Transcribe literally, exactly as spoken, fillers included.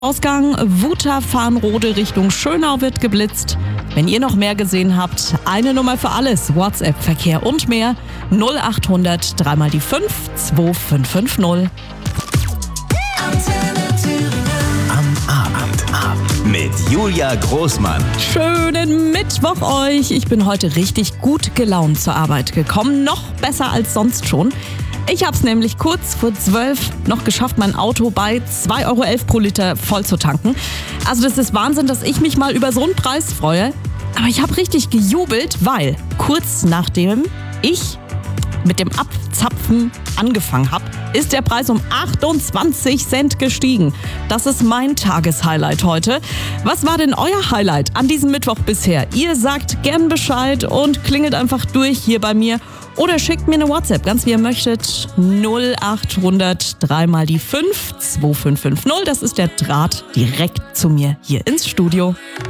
Ausgang Wuther-Farnrode Richtung Schönau wird geblitzt. Wenn ihr noch mehr gesehen habt, eine Nummer für alles. WhatsApp, Verkehr und mehr. null acht hundert drei mal die fünf zwei fünf fünf null. Am Abend, Abend mit Julia Großmann. Schönen Mittwoch euch. Ich bin heute richtig gut gelaunt zur Arbeit gekommen. Noch besser als sonst schon. Ich habe es nämlich kurz vor zwölf noch geschafft, mein Auto bei zwei Euro elf pro Liter voll zu tanken. Also das ist Wahnsinn, dass ich mich mal über so einen Preis freue. Aber ich habe richtig gejubelt, weil kurz nachdem ich mit dem Abzapfen angefangen habe, ist der Preis um achtundzwanzig Cent gestiegen. Das ist mein Tageshighlight heute. Was war denn euer Highlight an diesem Mittwoch bisher? Ihr sagt gern Bescheid und klingelt einfach durch hier bei mir. Oder schickt mir eine WhatsApp, ganz wie ihr möchtet. null acht hundert drei mal die fünf zwei fünf fünf null. Das ist der Draht direkt zu mir hier ins Studio.